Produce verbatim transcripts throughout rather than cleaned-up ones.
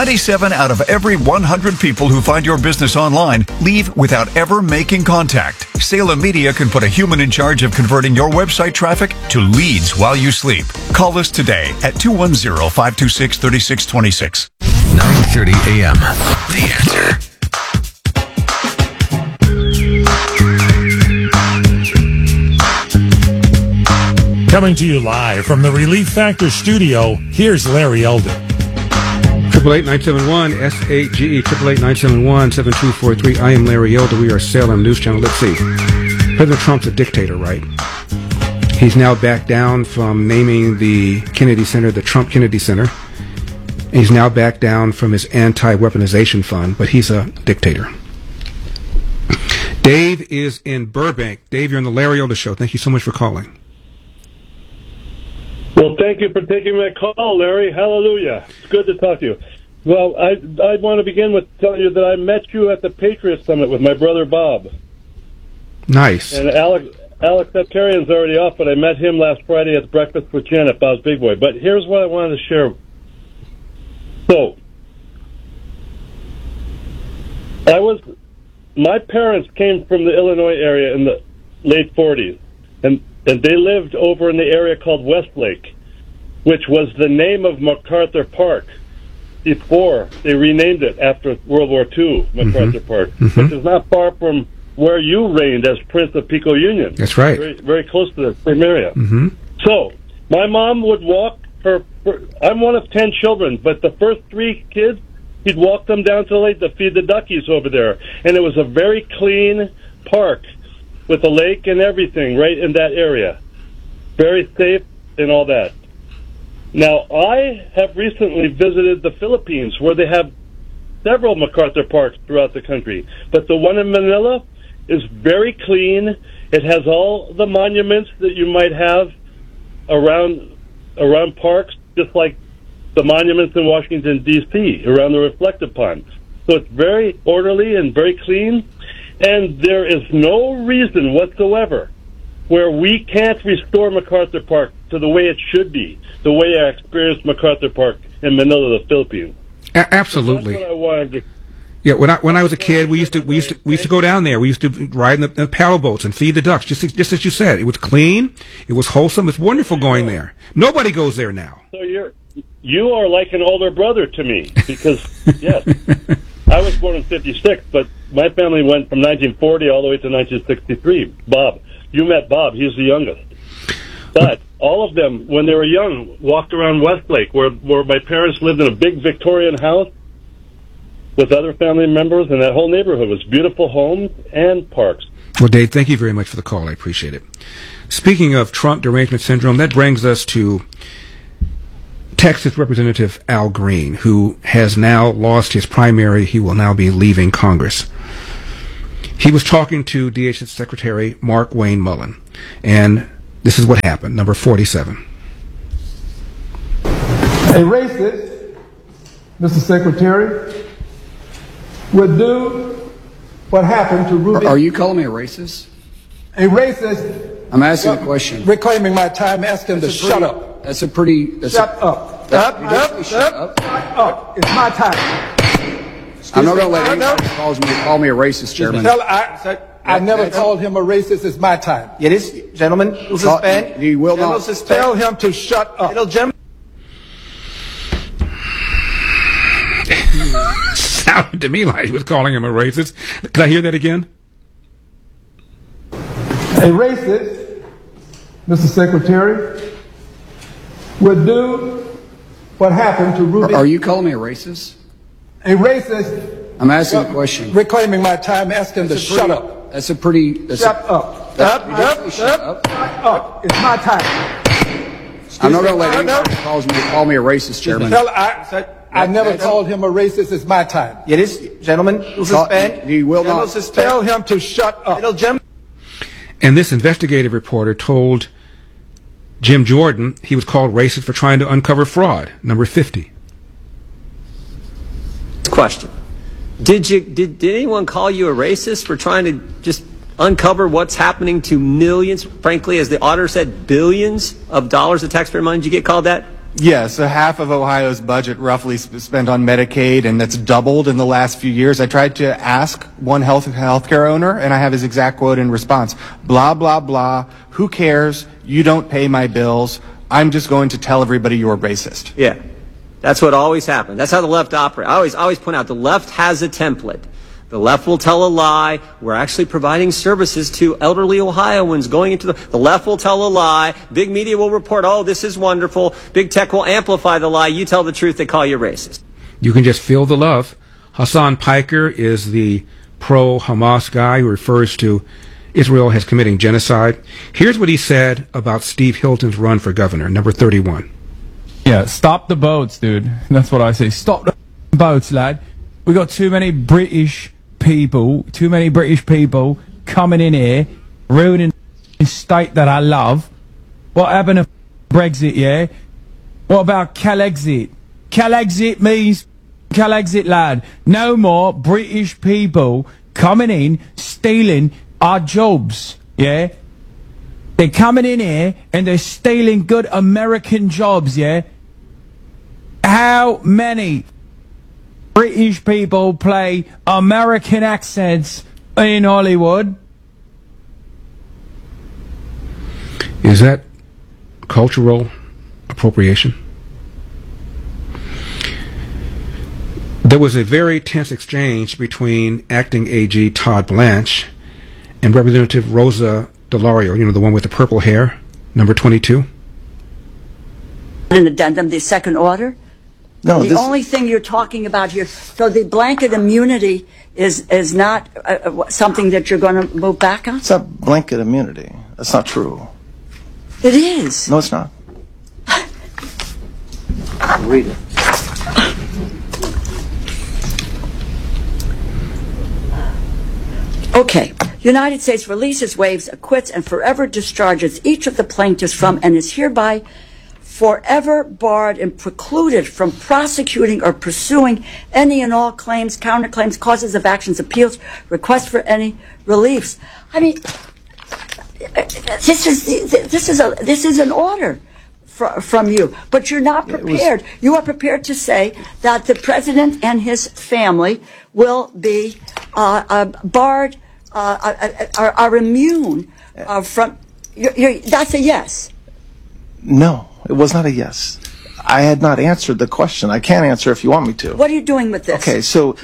twenty-seven out of every one hundred people who find your business online leave without ever making contact. Salem Media can put a human in charge of converting your website traffic to leads while you sleep. Call us today at two one zero, five two six, three six two six. nine thirty a.m. The Answer. Coming to you live from the Relief Factor studio, here's Larry Elder. Triple eight nine seven one S A G E triple eight nine seven one seven two four three. I am Larry Elder. We are Salem News Channel. Let's see. President Trump's a dictator, right? He's now backed down from naming the Kennedy Center the Trump Kennedy Center. He's now backed down from his anti-weaponization fund, but he's a dictator. Dave is in Burbank. Dave, you're on the Larry Elder Show. Thank you so much for calling. Well, thank you for taking my call, Larry. Hallelujah. It's good to talk to you. Well, I I want to begin with telling you that I met you at the Patriot Summit with my brother Bob. Nice. And Alex Alex Septarian's already off, but I met him last Friday at Breakfast with Janet, Bob's Big Boy. But here's what I wanted to share. So, I was, my parents came from the Illinois area in the late forties, and And they lived over in the area called Westlake, which was the name of MacArthur Park before they renamed it after World War Two, MacArthur mm-hmm. Park, mm-hmm. which is not far from where you reigned as Prince of Pico Union. That's right. Very, very close to the same area. Mm-hmm. So, my mom would walk her, her, I'm one of ten children, but the first three kids, he'd walk them down to the lake to feed the duckies over there. And it was a very clean park with a lake and everything right in that area. Very safe and all that. Now, I have recently visited the Philippines, where they have several MacArthur parks throughout the country. But the one in Manila is very clean. It has all the monuments that you might have around around parks, just like the monuments in Washington, D C, around the reflective pond. So it's very orderly and very clean. And there is no reason whatsoever where we can't restore MacArthur Park to the way it should be, the way I experienced MacArthur Park in Manila, the Philippines. A- absolutely. So that's what I wanted to. Yeah, when I when I was a kid, we used to we used to we used to go down there. We used to ride in the, in the paddle boats and feed the ducks. Just just as you said, it was clean, it was wholesome. It's wonderful going there. Nobody goes there now. So you're you are like an older brother to me, because yes, I was born in fifty-six, but my family went from nineteen forty all the way to nineteen sixty-three. Bob, you met Bob. He's the youngest. But all of them, when they were young, walked around Westlake, where, where my parents lived in a big Victorian house with other family members, and that whole neighborhood was beautiful homes and parks. Well, Dave, thank you very much for the call. I appreciate it. Speaking of Trump derangement syndrome, that brings us to Texas Representative Al Green, who has now lost his primary. He will now be leaving Congress. He was talking to D H S Secretary Mark Wayne Mullen, and this is what happened. Number forty-seven. A racist, Mister Secretary, would do what happened to Ruby. Are you calling me a racist? A racist. I'm asking a question. Reclaiming my time, ask him to That's shut pretty, up. That's a pretty... That's Shut a, up. That, Up, up, shut up, up. shut up. It's my time. I'm not going to let No, no. anybody calls me, call me a racist, Chairman. Tell, I, I never that's- called him a racist. It's my time. It is, gentlemen, will Call- suspend. You will Gentlemen, not. suspend. Tell him to shut up. It'll gem- Sounded to me like he was calling him a racist. Can I hear that again? A racist, Mister Secretary, would do what happened to Ruby. Are you calling me a racist? A racist. I'm asking a question. Reclaiming my time, ask him to That's a shut pretty- up. That's a pretty... That's Shut a, up. That's Up, ridiculous. up, Shut up, up. shut up. It's my time. I'm not going to let No, no. anybody calls me, call me a racist, Chairman. Tell, I, I never that's- called him a racist. It's my time. It is, gentlemen, will Call- suspend. You will Gentlemen, not. will suspend. Tell him to shut up. It'll gem- And this investigative reporter told Jim Jordan he was called racist for trying to uncover fraud. Number fifty. Question. Did you did, did anyone call you a racist for trying to just uncover what's happening to millions, frankly, as the auditor said, billions of dollars of taxpayer money? Did you get called that? Yeah, so half of Ohio's budget roughly sp- spent on Medicaid, and that's doubled in the last few years. I tried to ask one health healthcare owner, and I have his exact quote in response. Blah, blah, blah. Who cares? You don't pay my bills. I'm just going to tell everybody you're racist. Yeah, that's what always happens. That's how the left operates. I always, I always point out the left has a template. The left will tell a lie. We're actually providing services to elderly Ohioans going into the... The left will tell a lie. Big media will report, oh, this is wonderful. Big tech will amplify the lie. You tell the truth, they call you racist. You can just feel the love. Hassan Piker is the pro-Hamas guy who refers to Israel as committing genocide. Here's what he said about Steve Hilton's run for governor, number thirty-one. Yeah, stop the boats, dude. That's what I say. Stop the boats, lad. We got too many British people, too many British people coming in here, ruining the state that I love. What happened to Brexit, yeah? What about Calexit? Calexit means Calexit, lad. No more British people coming in, stealing our jobs, yeah? They're coming in here and they're stealing good American jobs, yeah? How many British people play American accents in Hollywood? Is that cultural appropriation? There was a very tense exchange between acting A G Todd Blanche and Representative Rosa DeLario, you know, the one with the purple hair, number twenty-two. An addendum, the second order? No, the this, only thing you're talking about here, so the blanket immunity is is not uh, something that you're going to move back on? It's not blanket immunity. That's not true. It is. No, it's not. Read it. Okay. United States releases, waives, acquits, and forever discharges each of the plaintiffs from and is hereby forever barred and precluded from prosecuting or pursuing any and all claims, counterclaims, causes of actions, appeals, requests for any reliefs. I mean, this is this is a this is an order fr- from you, but you're not prepared. Was, you are prepared to say that the president and his family will be uh, uh, barred, uh, are, are immune uh, from. You're, you're, that's a yes. No. It was not a yes. I had not answered the question. I can't answer if you want me to. What are you doing with this? Okay, so...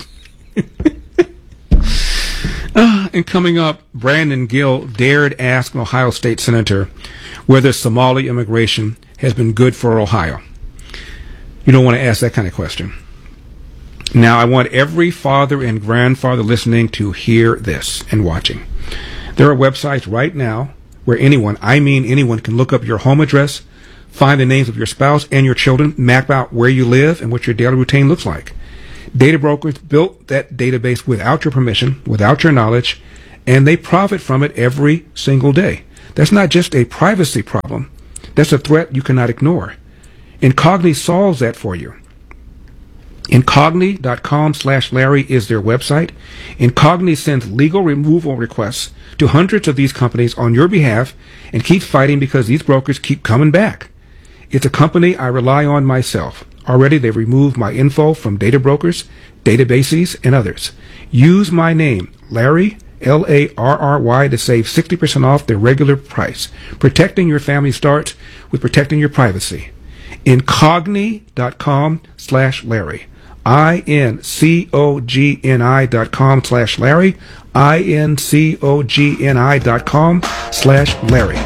uh, and coming up, Brandon Gill dared ask an Ohio State Senator whether Somali immigration has been good for Ohio. You don't want to ask that kind of question. Now, I want every father and grandfather listening to hear this and watching. There are websites right now where anyone, I mean anyone, can look up your home address, find the names of your spouse and your children, map out where you live and what your daily routine looks like. Data brokers built that database without your permission, without your knowledge, and they profit from it every single day. That's not just a privacy problem. That's a threat you cannot ignore. Incogni solves that for you. Incogni.com slash Larry is their website. Incogni sends legal removal requests to hundreds of these companies on your behalf and keeps fighting because these brokers keep coming back. It's a company I rely on myself. Already they've removed my info from data brokers, databases, and others. Use my name, Larry, L A R R Y, to save sixty percent off their regular price. Protecting your family starts with protecting your privacy. Incogni.com slash Larry. I N C O G N I dot com slash Larry. I N C O G N I dot com slash Larry.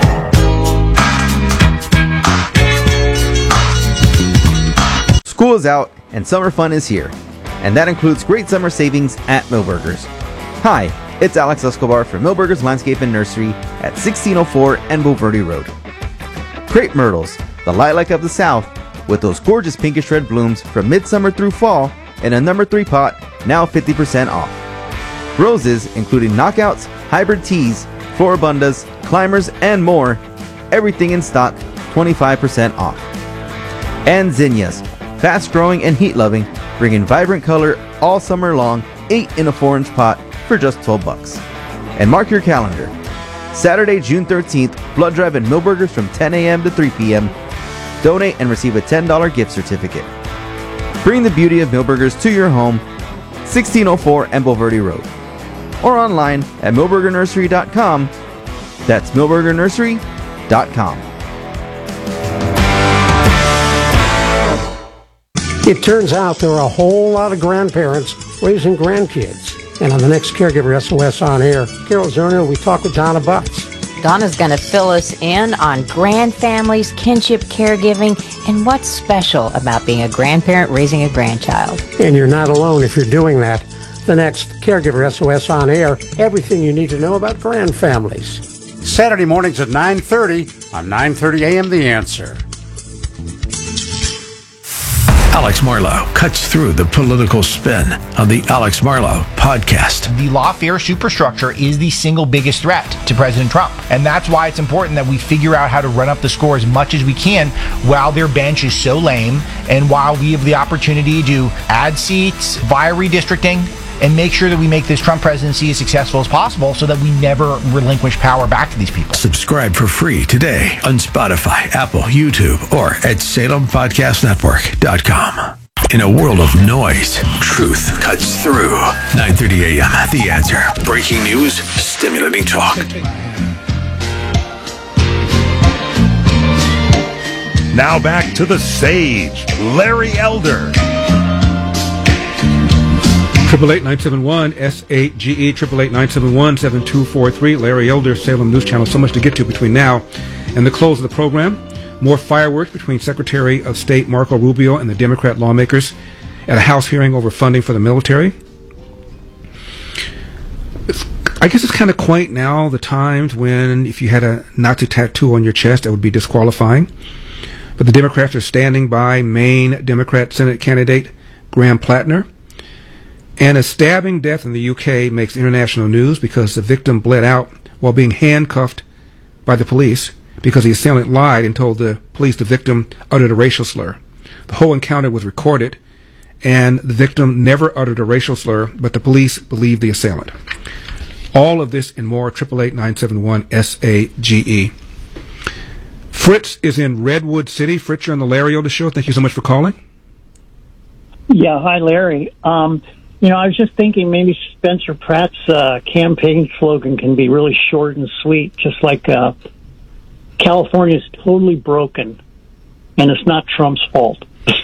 School is out and summer fun is here, and that includes great summer savings at Millburgers. Hi, it's Alex Escobar from Millburgers Landscape and Nursery at sixteen oh four Envo Verde Road. Crepe myrtles, the lilac of the South, with those gorgeous pinkish red blooms from midsummer through fall in a number three pot, now fifty percent off. Roses, including knockouts, hybrid teas, floribundas, climbers, and more, everything in stock, twenty-five percent off. And zinnias, fast-growing and heat-loving, bringing vibrant color all summer long, eight in a four inch pot for just twelve bucks. And mark your calendar. Saturday, June thirteenth, blood drive at Millburgers from ten a.m. to three p.m. donate and receive a ten dollars gift certificate. Bring the beauty of Millburgers to your home, sixteen oh four Embo Verde Road, or online at millburger nursery dot com. That's millburger nursery dot com. It turns out there are a whole lot of grandparents raising grandkids. And on the next Caregiver S O S On Air, Carol Zerner, we talk with Donna Butts. Donna's going to fill us in on grand families, kinship caregiving, and what's special about being a grandparent raising a grandchild. And you're not alone if you're doing that. The next Caregiver S O S On Air, everything you need to know about grand families. Saturday mornings at nine thirty on nine thirty A M The Answer. Alex Marlow cuts through the political spin on the Alex Marlow podcast. The lawfare superstructure is the single biggest threat to President Trump. And that's why it's important that we figure out how to run up the score as much as we can while their bench is so lame and while we have the opportunity to add seats via redistricting and make sure that we make this Trump presidency as successful as possible so that we never relinquish power back to these people. Subscribe for free today on Spotify, Apple, YouTube, or at salem podcast network dot com. In a world of noise, truth cuts through. nine thirty A M, The Answer. Breaking news, stimulating talk. Now back to the sage, Larry Elder. Triple eight nine seven one S eight G E triple eight nine seven one seven two four three. Larry Elder, Salem News Channel. So much to get to between now and the close of the program. More fireworks between Secretary of State Marco Rubio and the Democrat lawmakers at a House hearing over funding for the military. I guess it's kind of quaint now, the times when if you had a Nazi tattoo on your chest, that would be disqualifying. But the Democrats are standing by Maine Democrat Senate candidate Graham Plattner. And a stabbing death in the U K makes international news because the victim bled out while being handcuffed by the police because the assailant lied and told the police the victim uttered a racial slur. The whole encounter was recorded, and the victim never uttered a racial slur, but the police believed the assailant. All of this and more, triple eight nine seven one S A G E. Fritz is in Redwood City. Fritz, you're on the Larry Elder Show. Thank you so much for calling. Yeah, hi, Larry. Um, you know, I was just thinking maybe Spencer Pratt's uh, campaign slogan can be really short and sweet, just like uh, California's totally broken, and it's not Trump's fault.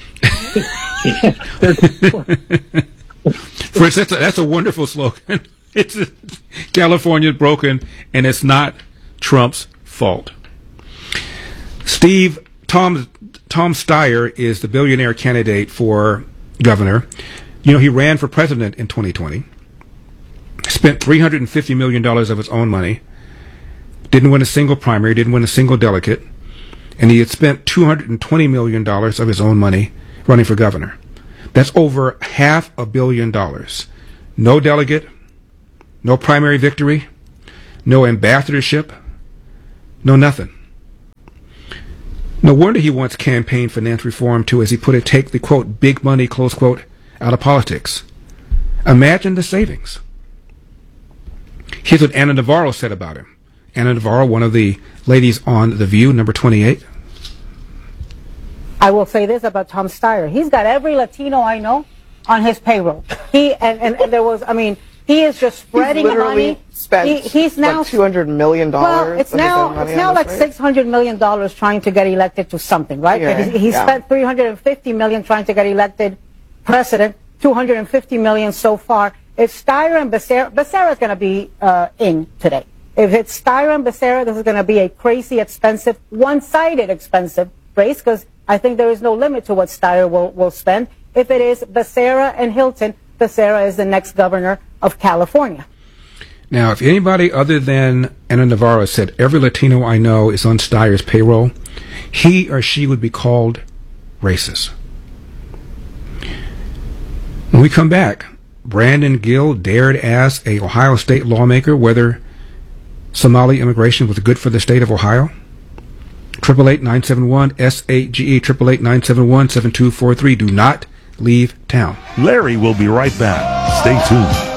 Fritz, that's a, that's a wonderful slogan. It's a, California's broken, and it's not Trump's fault. Steve, Tom, Tom Steyer is the billionaire candidate for governor. You know, he ran for president in twenty twenty, spent three hundred fifty million dollars of his own money, didn't win a single primary, didn't win a single delegate, and he had spent two hundred twenty million dollars of his own money running for governor. That's over half a billion dollars. No delegate, no primary victory, no ambassadorship, no nothing. No wonder he wants campaign finance reform to, as he put it, take the, quote, big money, close quote, out of politics. Imagine the savings. Here's what Ana Navarro said about him. Ana Navarro, one of the ladies on The View, number twenty-eight. I will say this about Tom Steyer. He's got every Latino I know on his payroll. He and, and, and there was, I mean, he is just spreading he's literally money. Spent he, he's now like two hundred million dollars. Well, it's now it's now like six hundred million dollars trying to get elected to something, right? Yeah, he he yeah. spent three hundred fifty million dollars trying to get elected president. two hundred fifty million dollars so far. If Steyer and Becerra, Becerra is going to be uh, in today. If it's Steyer and Becerra, this is going to be a crazy, expensive, one-sided expensive race because I think there is no limit to what Steyer will, will spend. If it is Becerra and Hilton, Becerra is the next governor of California. Now, if anybody other than Ana Navarro said every Latino I know is on Steyer's payroll, he or she would be called racist. When we come back, Brandon Gill dared ask a Ohio State lawmaker whether Somali immigration was good for the state of Ohio. Triple eight nine seven one S eight G E triple eight nine seven one seven two four three. Do not leave town. Larry will be right back. Stay tuned.